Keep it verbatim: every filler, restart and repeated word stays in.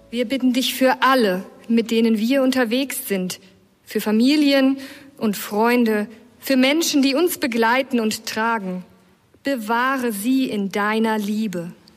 Wir bitten dich für alle, mit denen wir unterwegs sind, für Familien und Freunde, für Menschen, die uns begleiten und tragen. Bewahre sie in deiner Liebe.